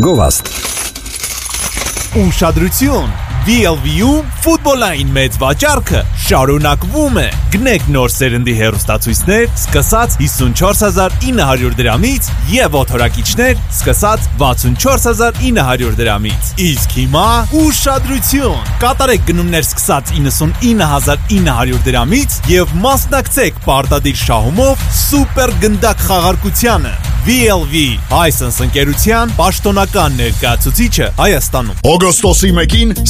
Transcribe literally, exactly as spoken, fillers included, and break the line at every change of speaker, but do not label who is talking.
Գովաստ
Ուշադրություն վի ել վի-ում ֆուտբոլային մեծ վաճառքը շարունակվում է։ Գնեք նոր սերնդի հեռուստացույցներ սկսած հիսունչորս հազար ինը հարյուր դրամից եւ օթորակիչներ սկսած վաթսունչորս հազար ինը հարյուր դրամից։ Իսկ հիմա ուշադրություն։ Կատարեք գնումներ սկսած իննսունինը հազար ինը հարյուր դրամից եւ մասնակցեք պարտադիր շահումով սուպեր գնդակ խաղարկությանը։ վի ել վի License ընկերության պաշտոնական ներկայացուցիչը Հայաստանում։
Օգոստոսի մեկին